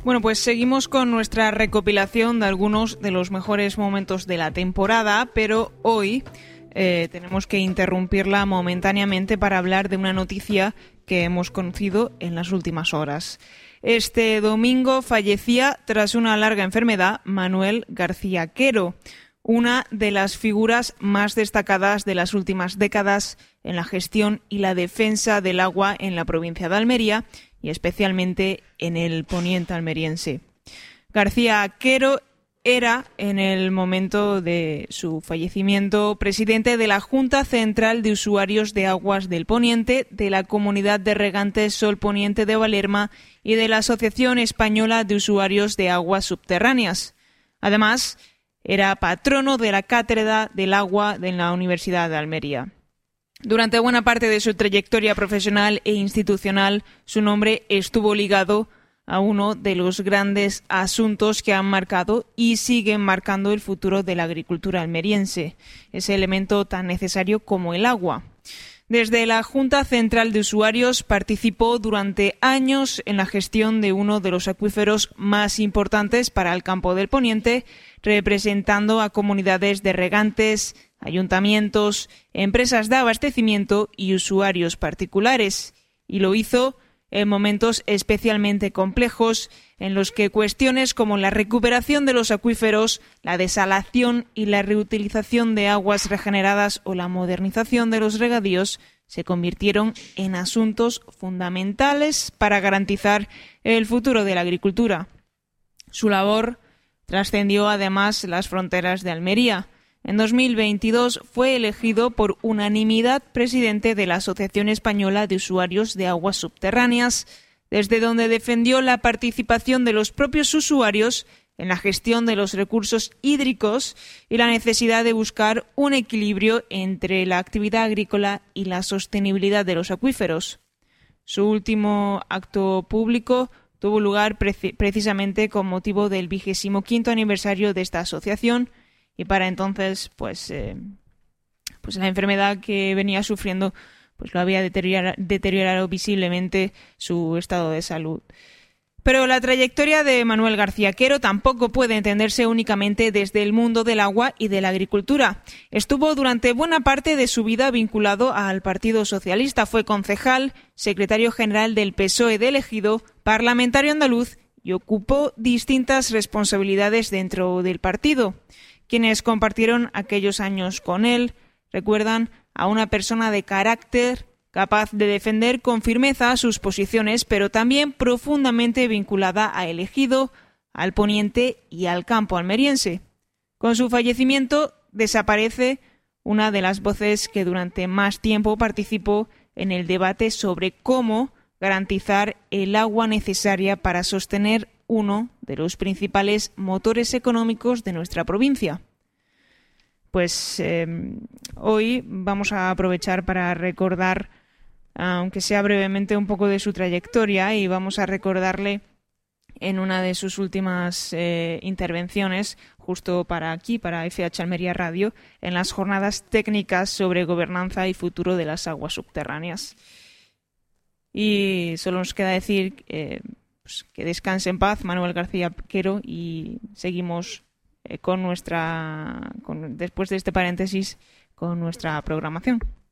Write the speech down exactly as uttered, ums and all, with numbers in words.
Bueno, pues seguimos con nuestra recopilación de algunos de los mejores momentos de la temporada, pero hoy eh, tenemos que interrumpirla momentáneamente para hablar de una noticia que hemos conocido en las últimas horas. Este domingo fallecía, tras una larga enfermedad, Manuel García Quero, una de las figuras más destacadas de las últimas décadas en la gestión y la defensa del agua en la provincia de Almería y especialmente en el poniente almeriense. García Quero era, en el momento de su fallecimiento, presidente de la Junta Central de Usuarios de Aguas del Poniente, de la Comunidad de Regantes Sol Poniente de Valerma y de la Asociación Española de Usuarios de Aguas Subterráneas. Además, era patrono de la Cátedra del Agua de la Universidad de Almería. Durante buena parte de su trayectoria profesional e institucional, su nombre estuvo ligado a uno de los grandes asuntos que han marcado y siguen marcando el futuro de la agricultura almeriense, ese elemento tan necesario como el agua. Desde la Junta Central de Usuarios participó durante años en la gestión de uno de los acuíferos más importantes para el campo del Poniente, representando a comunidades de regantes, ayuntamientos, empresas de abastecimiento y usuarios particulares, y lo hizo en momentos especialmente complejos en los que cuestiones como la recuperación de los acuíferos, la desalación y la reutilización de aguas regeneradas o la modernización de los regadíos se convirtieron en asuntos fundamentales para garantizar el futuro de la agricultura. Su labor trascendió además las fronteras de Almería. En dos mil veintidós fue elegido por unanimidad presidente de la Asociación Española de Usuarios de Aguas Subterráneas, desde donde defendió la participación de los propios usuarios en la gestión de los recursos hídricos y la necesidad de buscar un equilibrio entre la actividad agrícola y la sostenibilidad de los acuíferos. Su último acto público tuvo lugar preci- precisamente con motivo del vigésimo quinto aniversario de esta asociación, y para entonces, pues, eh, pues la enfermedad que venía sufriendo pues lo había deteriorado, deteriorado visiblemente su estado de salud. Pero la trayectoria de Manuel García Quero tampoco puede entenderse únicamente desde el mundo del agua y de la agricultura. Estuvo durante buena parte de su vida vinculado al Partido Socialista. Fue concejal, secretario general del P S O E de Ejido, parlamentario andaluz y ocupó distintas responsabilidades dentro del partido. Quienes compartieron aquellos años con él recuerdan a una persona de carácter, capaz de defender con firmeza sus posiciones, pero también profundamente vinculada a El Ejido, al Poniente y al campo almeriense. Con su fallecimiento desaparece una de las voces que durante más tiempo participó en el debate sobre cómo garantizar el agua necesaria para sostener uno de los principales motores económicos de nuestra provincia. Pues eh, hoy vamos a aprovechar para recordar, aunque sea brevemente, un poco de su trayectoria, y vamos a recordarle en una de sus últimas eh, intervenciones, justo para aquí, para F H Almería Radio, en las jornadas técnicas sobre gobernanza y futuro de las aguas subterráneas. Y solo nos queda decir eh, pues, que descanse en paz Manuel García Quero, y seguimos eh, con nuestra, con, después de este paréntesis, con nuestra programación.